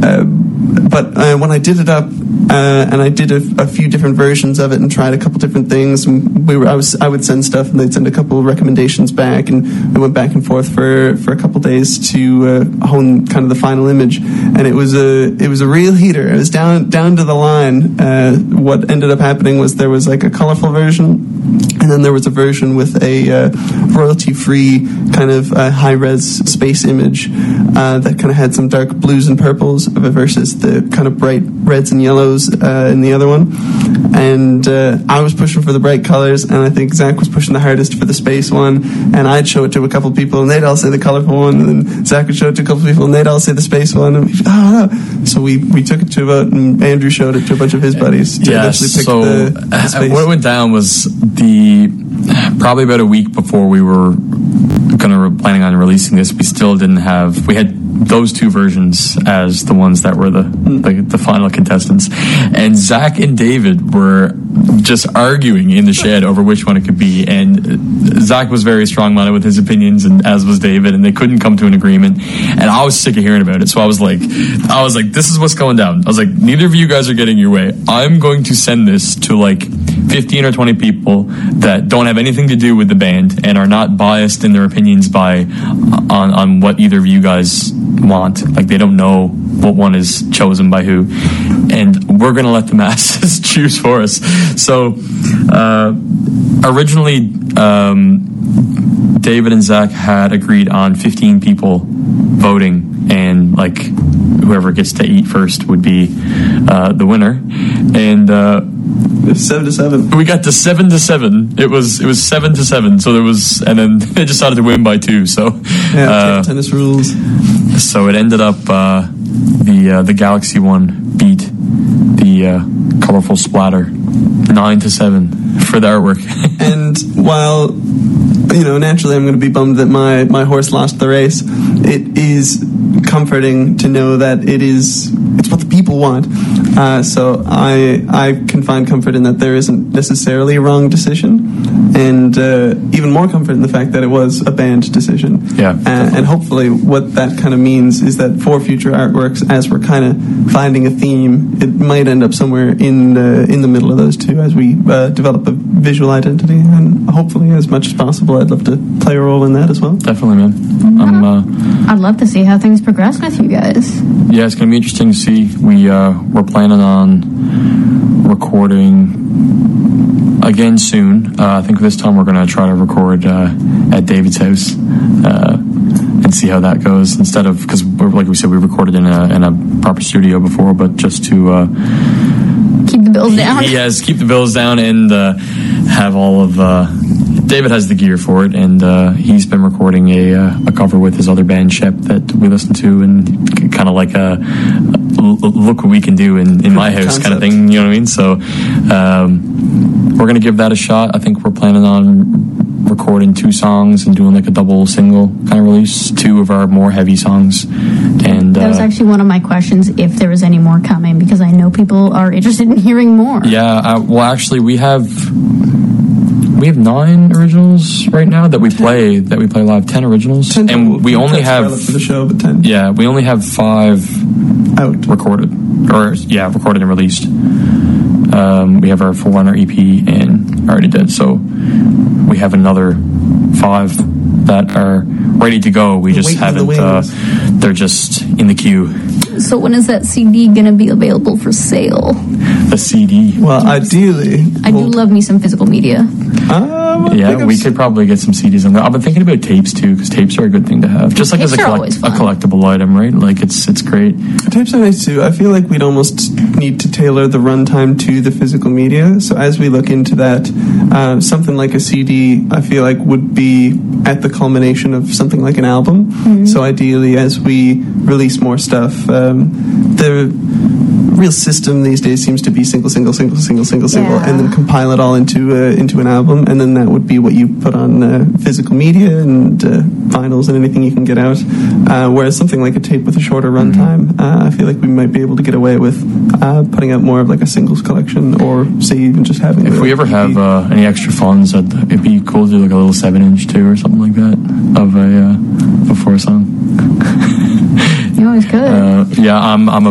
But when I did it up, and I did a few different versions of it and tried a couple different things, and I would send stuff and they'd send a couple of recommendations back, and we went back and forth for a couple days to hone kind of the final image, and it was a real heater. It was down to the line. What ended up happening was there was like a colorful version, and then there was a version with a royalty-free kind of high-res space image that kind of had some dark blues and purples versus the kind of bright reds and yellows in the other one. And I was pushing for the bright colors, and I think Zach was pushing the hardest for the space one, and I'd show it to a couple people, and they'd all say the colorful one, and then Zach would show it to a couple people, and they'd all say the space one, and so we took it to a vote, and Andrew showed it to a bunch of his buddies to eventually pick the space. What went down was probably about a week before we were planning on releasing this, we had those two versions as the ones that were the final contestants, and Zach and David were just arguing in the shed over which one it could be, and Zach was very strong-minded with his opinions, and as was David, and they couldn't come to an agreement, and I was sick of hearing about it, so I was like, this is what's going down. I was like, neither of you guys are getting your way. I'm going to send this to like 15 or 20 people that don't have anything to do with the band and are not biased in their opinions on what either of you guys want. Like, they don't know what one is chosen by who, and we're going to let the masses choose for us. So originally David and Zach had agreed on 15 people voting, and like whoever gets to eat first would be the winner. And 7-7. We got to 7-7. It was 7-7. So there was, and then they decided to win by 2. So tennis rules. So it ended up the Galaxy one beat the colorful splatter 9-7 for the artwork. And while naturally I'm going to be bummed that my horse lost the race, it is comforting to know that it's what the people want. So I can find comfort in that there isn't necessarily a wrong decision, and even more comfort in the fact that it was a band decision. Yeah. And hopefully what that kind of means is that for future artworks, as we're kind of finding a theme, it might end up somewhere in the middle of those two as we develop a visual identity, and hopefully as much as possible I'd love to play a role in that as well. Definitely, man. I'd love to see how things progress with you guys. Yeah, it's going to be interesting to see. We're planning on recording again soon. I think this time we're going to try to record at David's house and see how that goes, instead of, because like we said, we recorded in a proper studio before, but just to keep the bills down. Yes, keep the bills down, and have all of David has the gear for it, and he's been recording a cover with his other band Shep that we listen to, and kind of like a look what we can do in my house kind of thing, you know what I mean? So we're going to give that a shot. I think we're planning on recording 2 songs and doing like a double single kind of release, 2 of our more heavy songs. And that was actually one of my questions, if there was any more coming, because I know people are interested in hearing more. Yeah, well actually we have 9 originals right now that we play live. 10 originals, 10 and we only have for the show, but 10. Yeah, we only have 5 out recorded and released. We have our 4-runner EP and already did, so we have another 5 that are ready to go. We just haven't. They're just in the queue. So when is that CD going to be available for sale? The CD. Well, ideally, I do love me some physical media. Yeah, we could probably get some CDs on there. I've been thinking about tapes too, because tapes are a good thing to have, just like as a collectible item, right? Like it's great. Tapes are nice too. I feel like we'd almost need to tailor the runtime to the physical media. So as we look into that, something like a CD, I feel like would be at the culmination of something like an album. Mm-hmm. So ideally, as we release more stuff, the real system these days seems to be single, and then compile it all into an album, and then that would be what you put on physical media and vinyls and anything you can get out. Whereas something like a tape with a shorter runtime, I feel like we might be able to get away with putting out more of like a singles collection, or say even just having. If we ever have any extra funds, it'd be cool to do like a little 7-inch too, or something like that of a 4 song. You always could. Yeah, I'm a